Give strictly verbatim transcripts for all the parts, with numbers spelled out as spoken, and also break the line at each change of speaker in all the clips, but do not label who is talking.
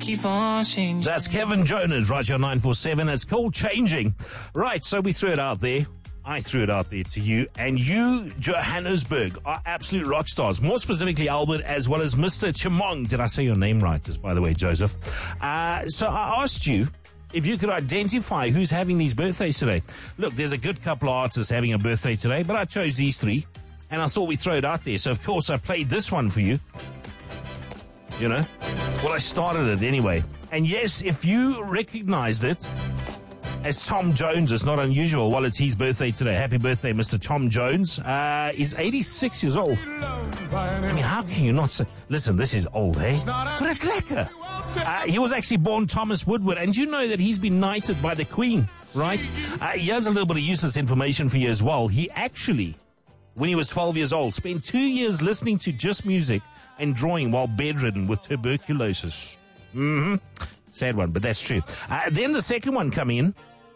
keep on changing.
That's Kevin Jonas, right here on nine four seven. It's called Changing. Right, so we threw it out there. I threw it out there to you. And you, Johannesburg, are absolute rock stars. More specifically, Albert, as well as Mister Chimong. Did I say your name right, just by the way, Joseph? Uh, so I asked you if you could identify who's having these birthdays today. Look, there's a good couple of artists having a birthday today, but I chose these three. And I thought we'd throw it out there. So, of course, I played this one for you. You know? Well, I started it anyway. And yes, if you recognized it as Tom Jones, it's not unusual. Well, it's his birthday today. Happy birthday, Mister Tom Jones. Uh, he's eighty-six years old. I mean, how can you not say... Listen, this is old, eh? But it's lekker. Uh, he was actually born Thomas Woodward. And you know that he's been knighted by the Queen, right? Uh, here's a little bit of useless information for you as well. He actually... when he was twelve years old, spent two years listening to just music and drawing while bedridden with tuberculosis. Mm-hmm. Sad one, but that's true. Uh, then the second one coming in.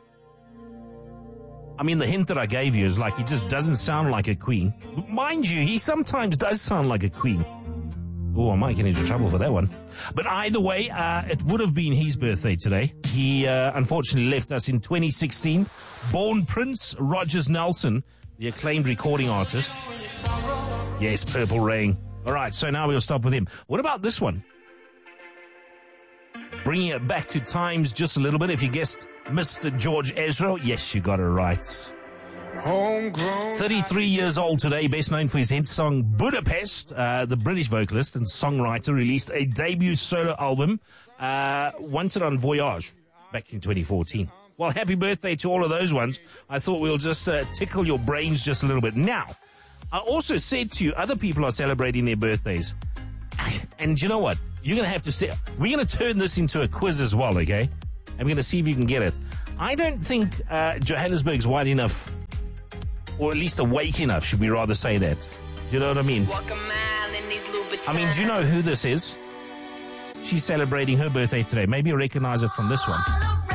I mean, the hint that I gave you is like he just doesn't sound like a queen. But mind you, he sometimes does sound like a queen. Oh, I might get into trouble for that one. But either way, uh, it would have been his birthday today. He uh, unfortunately left us in twenty sixteen. Born Prince Rogers Nelson, the acclaimed recording artist. Yes, Purple Rain. All right, so now we'll stop with him. What about this one? Bringing it back to times just a little bit. If you guessed Mister George Ezra, yes, you got it right.
Homegrown.
thirty-three years old today, best known for his hit song Budapest. Uh, the British vocalist and songwriter released a debut solo album, uh, Wanted on Voyage, back in twenty fourteen. Well, happy birthday to all of those ones. I thought we'll just uh, tickle your brains just a little bit. Now, I also said to you, other people are celebrating their birthdays. And you know what? You're going to have to say, we're going to turn this into a quiz as well, okay? And we're going to see if you can get it. I don't think uh, Johannesburg's wide enough, or at least awake enough, should we rather say that? Do you know what I mean? I mean, do you know who this is? She's celebrating her birthday today. Maybe you recognize it from this one.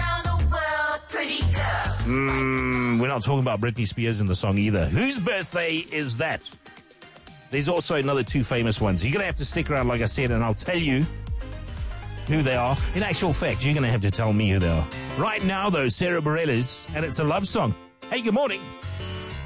Mm, we're not talking about Britney Spears in the song either. Whose birthday is that? There's also another two famous ones. You're going to have to stick around, like I said, and I'll tell you who they are. In actual fact, you're going to have to tell me who they are. Right now, though, Sarah Bareilles, and it's a love song. Hey, good morning.